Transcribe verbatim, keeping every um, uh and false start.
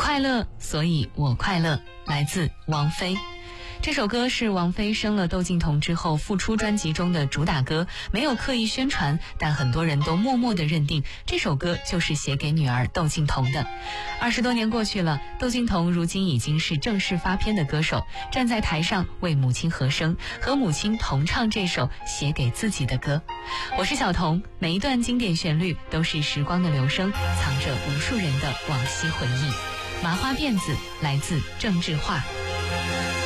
快乐，所以我快乐，来自王菲。这首歌是王菲生了窦靖童之后复出专辑中的主打歌，没有刻意宣传，但很多人都默默地认定这首歌就是写给女儿窦靖童的。二十多年过去了，窦靖童如今已经是正式发片的歌手，站在台上为母亲和声，和母亲同唱这首写给自己的歌。我是小童，每一段经典旋律都是时光的流声，藏着无数人的往昔回忆。麻花辫子来自郑智化。